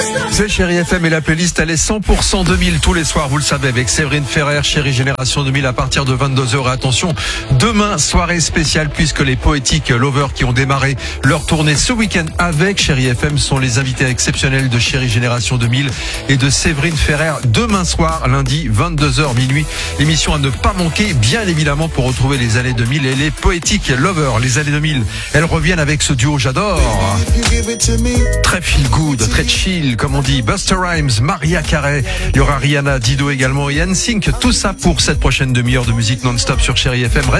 C'est Chérie FM et la playlist, elle est 100% 2000 tous les soirs, vous le savez, avec Séverine Ferrer, Chérie Génération 2000 à partir de 22h. Et attention, demain, soirée spéciale, puisque les Poetic Lovers qui ont démarré leur tournée ce week-end avec Chérie FM sont les invités exceptionnels de Chérie Génération 2000 et de Séverine Ferrer. Demain soir, lundi, 22h minuit, émission à ne pas manquer, bien évidemment, pour retrouver les années 2000 et les Poetic Lovers. Les années 2000, elles reviennent avec ce duo, j'adore. Très feel good, très chill, comme on dit. Busta Rhymes, Maria Carey, il y aura Rihanna, Dido également et NSYNC. Tout ça pour cette prochaine demi-heure de musique non-stop sur Chérie FM.